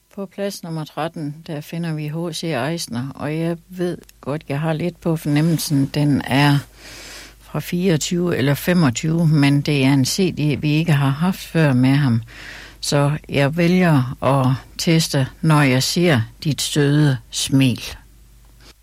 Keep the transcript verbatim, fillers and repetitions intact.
På plads nummer tretten, der finder vi H C Eisner, og jeg ved godt, jeg har lidt på fornemmelsen, den er fra fireogtyve eller femogtyve, men det er en C D, vi ikke har haft før med ham. Så jeg vælger at teste, når jeg ser dit søde smil.